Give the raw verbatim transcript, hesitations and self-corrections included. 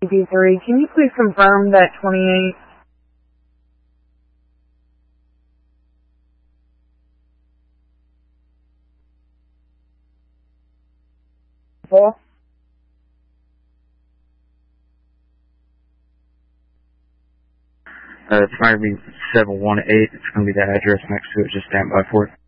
D three, can you please confirm that twenty-eight? Four? Uh, it's going to be seven one eight. It's going to be the address next to it. Just stand by for it.